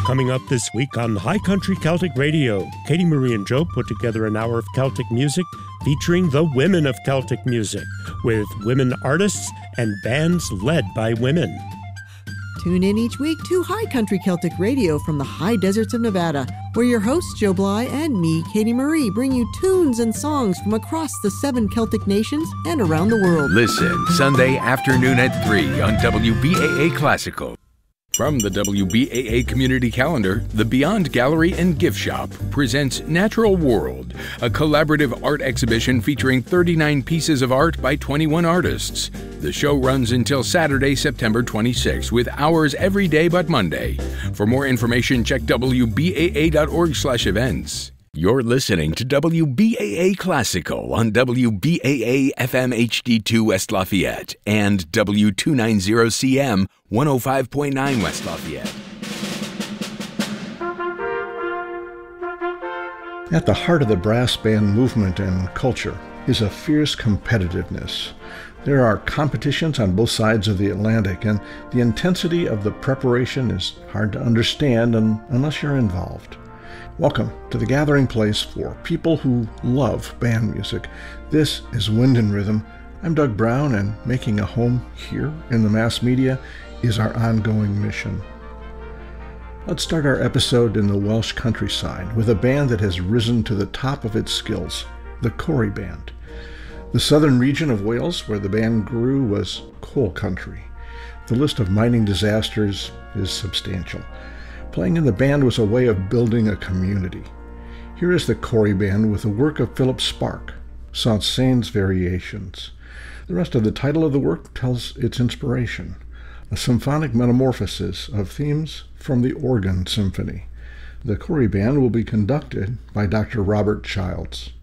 Coming up this week on High Country Celtic Radio, Katie Marie and Joe put together an hour of Celtic music featuring the women of Celtic music, with women artists and bands led by women. Tune in each week to High Country Celtic Radio from the high deserts of Nevada, where your hosts Joe Bly and me, Katie Marie, bring you tunes and songs from across the 7 Celtic nations and around the world. Listen Sunday afternoon at 3 on WBAA Classical. From the WBAA Community Calendar, the Beyond Gallery and Gift Shop presents Natural World, a collaborative art exhibition featuring 39 pieces of art by 21 artists. The show runs until Saturday, September 26, with hours every day but Monday. For more information, check WBAA.org/events. You're listening to WBAA Classical on WBAA FM HD2 West Lafayette and W290CM 105.9 West Lafayette. At the heart of the brass band movement and culture is a fierce competitiveness. There are competitions on both sides of the Atlantic, and the intensity of the preparation is hard to understand unless you're involved. Welcome to the gathering place for people who love band music. This is Wind and Rhythm. I'm Doug Brown, and making a home here in the mass media is our ongoing mission. Let's start our episode in the Welsh countryside with a band that has risen to the top of its skills, the Cory Band. The southern region of Wales where the band grew was coal country. The list of mining disasters is substantial. Playing in the band was a way of building a community. Here is the Cory Band with the work of Philip Sparke, Saint-Saëns Variations. The rest of the title of the work tells its inspiration, a symphonic metamorphosis of themes from the Organ Symphony. The Cory Band will be conducted by Dr. Robert Childs.